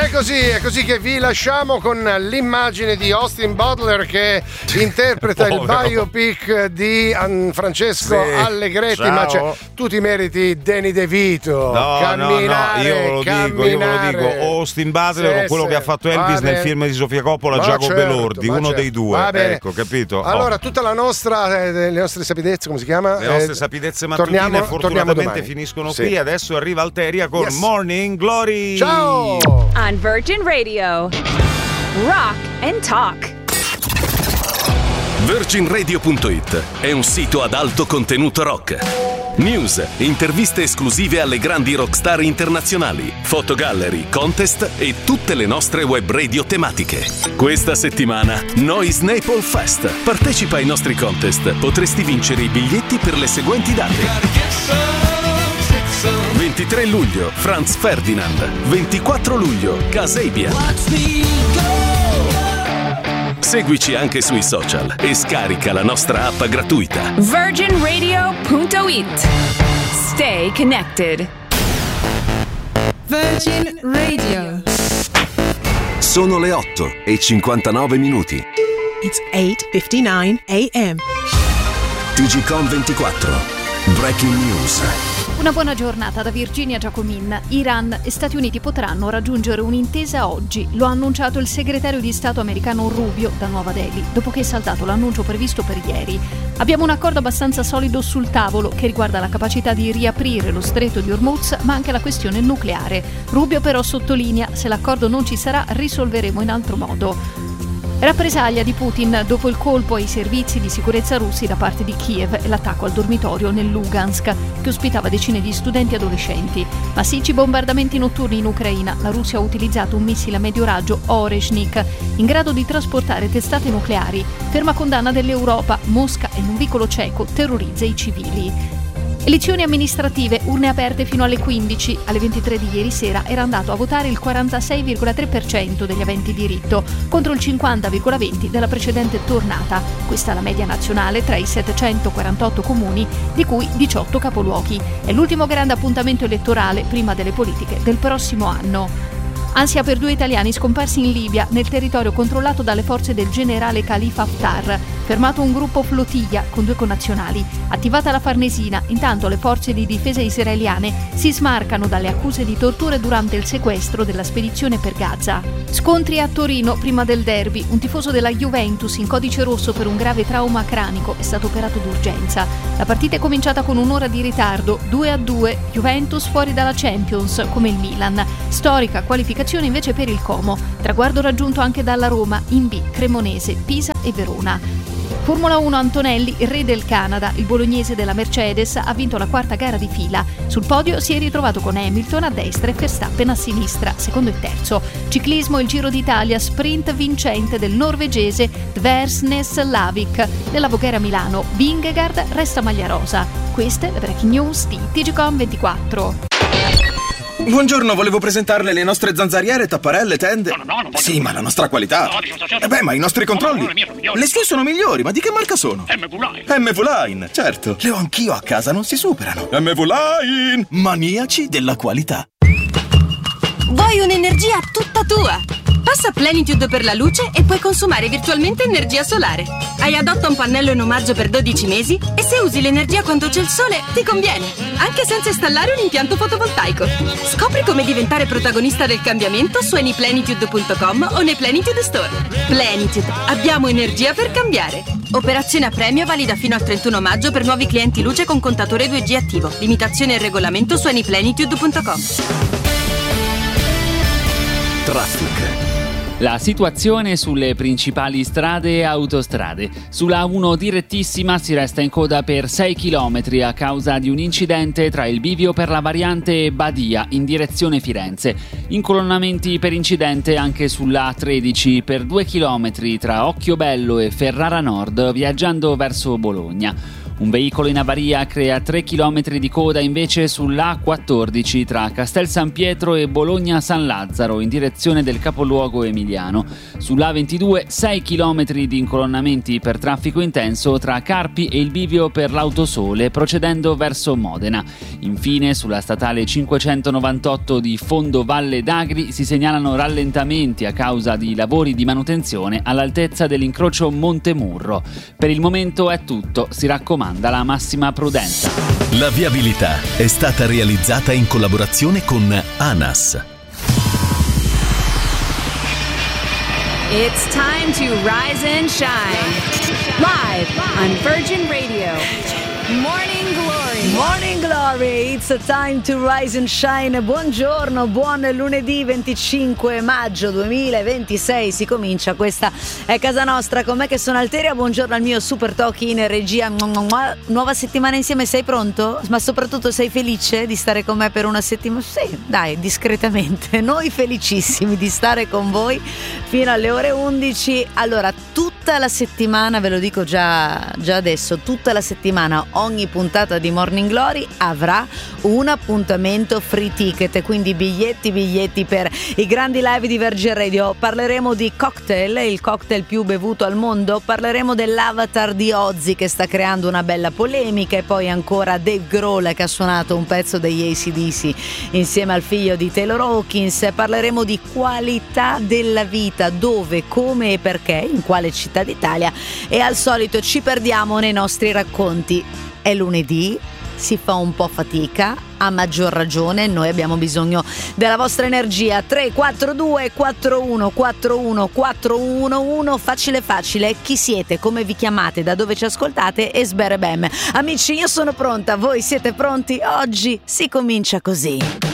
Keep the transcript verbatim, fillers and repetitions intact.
è così, è così che vi lasciamo con l'immagine di Austin Butler che interpreta il biopic di Francesco sì. Allegretti. Ciao. Ma c'è, tu ti meriti Danny DeVito. No, camminare, no, no, io ve lo camminare. dico, io ve lo dico. Austin Butler, sì, quello sì. che ha fatto Elvis nel film di Sofia Coppola, Giacomo certo, Belordi, uno certo. dei due. Ecco, capito? Allora, oh. tutta la nostra, eh, le nostre sapidezze, come si chiama? Le nostre sapidezze mattutine torniamo, fortunatamente finiscono sì. qui. Adesso arriva Alteria con yes. Morning Glory. Ciao! On Virgin Radio, Rock and Talk. Virgin Radio punto it è un sito ad alto contenuto rock. News, interviste esclusive alle grandi rockstar internazionali, fotogallery, contest e tutte le nostre web radio tematiche. Questa settimana Noise Naples Fest. Partecipa ai nostri contest. Potresti vincere i biglietti per le seguenti date: ventitré luglio Franz Ferdinand, ventiquattro luglio Kasabian. Seguici anche sui social e scarica la nostra app gratuita. Virgin Radio punto it. Stay connected. Virgin Radio. Sono le otto e cinquantanove minuti. It's eight fifty-nine a.m. T G Com ventiquattro. Breaking News. Una buona giornata da Virginia Giacomin. Iran e Stati Uniti potranno raggiungere un'intesa oggi. Lo ha annunciato il segretario di Stato americano Rubio da Nuova Delhi, dopo che è saltato l'annuncio previsto per ieri. Abbiamo un accordo abbastanza solido sul tavolo che riguarda la capacità di riaprire lo stretto di Hormuz, ma anche la questione nucleare. Rubio però sottolinea: se l'accordo non ci sarà, risolveremo in altro modo. Rappresaglia di Putin dopo il colpo ai servizi di sicurezza russi da parte di Kiev e l'attacco al dormitorio nel Lugansk, che ospitava decine di studenti e adolescenti. Massicci bombardamenti notturni in Ucraina. La Russia ha utilizzato un missile a medio raggio Oreshnik in grado di trasportare testate nucleari. Ferma condanna dell'Europa. Mosca e un vicolo ceco terrorizza i civili. Elezioni amministrative, urne aperte fino alle quindici. Alle ventitré di ieri sera era andato a votare il quarantasei virgola tre per cento degli aventi diritto, contro il cinquanta virgola venti per cento della precedente tornata. Questa è la media nazionale tra i settecentoquarantotto comuni, di cui diciotto capoluoghi. È l'ultimo grande appuntamento elettorale prima delle politiche del prossimo anno. Ansia per due italiani scomparsi in Libia, nel territorio controllato dalle forze del generale Khalifa Haftar. Fermato un gruppo flottiglia con due connazionali. Attivata la Farnesina, intanto le forze di difesa israeliane si smarcano dalle accuse di torture durante il sequestro della spedizione per Gaza. Scontri a Torino prima del derby. Un tifoso della Juventus in codice rosso per un grave trauma cranico è stato operato d'urgenza. La partita è cominciata con un'ora di ritardo, due a due, Juventus fuori dalla Champions, come il Milan. Storica qualificazione invece per il Como, traguardo raggiunto anche dalla Roma, in B, Cremonese, Pisa e Verona. Formula uno Antonelli, re del Canada, il bolognese della Mercedes, ha vinto la quarta gara di fila. Sul podio si è ritrovato con Hamilton a destra e Verstappen a sinistra, secondo e terzo. Ciclismo, il Giro d'Italia, sprint vincente del norvegese Tversnes Lavik. Nella Voghera Milano, Vingegaard resta maglia rosa. Queste le breaking news di T G Com ventiquattro. Buongiorno, volevo presentarle le nostre zanzariere, tapparelle, tende. No, no, no, non voglio. Sì, ma la nostra qualità. No, dico, certo. Eh beh, ma i nostri controlli. No, no, le mie sono migliori. Le sue sono migliori, ma di che marca sono? M V Line. M V Line, certo. Le ho anch'io a casa, non si superano. M V Line, maniaci della qualità. Vuoi un'energia tutta tua? Passa Plenitude per la luce e puoi consumare virtualmente energia solare. Hai adotta un pannello in omaggio per dodici mesi e se usi l'energia quando c'è il sole ti conviene, anche senza installare un impianto fotovoltaico. Scopri come diventare protagonista del cambiamento su any plenitude punto com o nei Plenitude Store. Plenitude, abbiamo energia per cambiare. Operazione a premio valida fino al trentuno maggio per nuovi clienti luce con contatore due G attivo. Limitazione e regolamento su any plenitude punto com. Traffic. La situazione sulle principali strade e autostrade. Sulla A uno direttissima si resta in coda per sei chilometri a causa di un incidente tra il bivio per la variante Badia in direzione Firenze. Incolonnamenti per incidente anche sulla A tredici per due chilometri tra Occhiobello e Ferrara Nord viaggiando verso Bologna. Un veicolo in avaria crea tre chilometri di coda invece sull'A quattordici tra Castel San Pietro e Bologna San Lazzaro in direzione del capoluogo emiliano. Sull'A ventidue sei chilometri di incolonnamenti per traffico intenso tra Carpi e il bivio per l'Autosole procedendo verso Modena. Infine sulla statale cinquecentonovantotto di Fondo Valle d'Agri si segnalano rallentamenti a causa di lavori di manutenzione all'altezza dell'incrocio Montemurro. Per il momento è tutto, si raccomanda la massima prudenza. La viabilità è stata realizzata in collaborazione con ANAS. It's time to rise and shine. Live on Virgin Radio. Morning Glory. Morning Glory, it's a time to rise and shine. Buongiorno, buon lunedì venticinque maggio duemilaventisei. Si comincia, questa è casa nostra. Con me che sono Alteria, buongiorno al mio super Toki in regia. Nuova settimana insieme, sei pronto? Ma soprattutto sei felice di stare con me per una settimana? Sì, dai, discretamente. Noi felicissimi di stare con voi fino alle ore undici. Allora, tutta la settimana, ve lo dico già, già adesso, tutta la settimana ogni puntata di Morning Glory avrà un appuntamento free ticket, quindi biglietti biglietti per i grandi live di Virgin Radio. Parleremo di cocktail, il cocktail più bevuto al mondo, parleremo dell'avatar di Ozzy che sta creando una bella polemica, e poi ancora Dave Grohl che ha suonato un pezzo degli A C D C insieme al figlio di Taylor Hawkins. Parleremo di qualità della vita, dove, come e perché, in quale città d'Italia, e al solito ci perdiamo nei nostri racconti. È lunedì, si fa un po' fatica, a maggior ragione noi abbiamo bisogno della vostra energia. Tre quattro due quattro uno quattro uno quattro uno uno, facile facile, chi siete, come vi chiamate, da dove ci ascoltate e sberebem. Amici, io sono pronta, voi siete pronti? Oggi si comincia così.